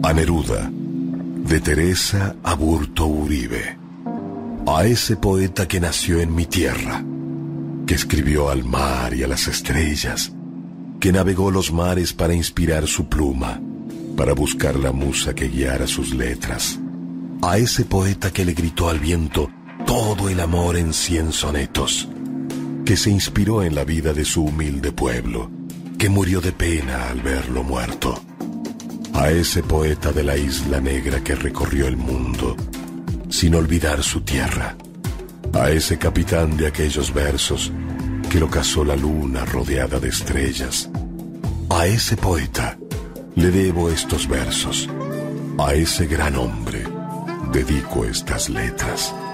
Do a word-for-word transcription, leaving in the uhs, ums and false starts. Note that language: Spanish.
A Neruda, de Teresa Aburto Uribe. A ese poeta que nació en mi tierra, que escribió al mar y a las estrellas, que navegó los mares para inspirar su pluma, para buscar la musa que guiara sus letras. A ese poeta que le gritó al viento todo el amor en cien sonetos, que se inspiró en la vida de su humilde pueblo, que murió de pena al verlo muerto. A ese poeta de la Isla Negra que recorrió el mundo, sin olvidar su tierra. A ese capitán de aquellos versos que lo cazó la luna rodeada de estrellas. A ese poeta le debo estos versos. A ese gran hombre dedico estas letras.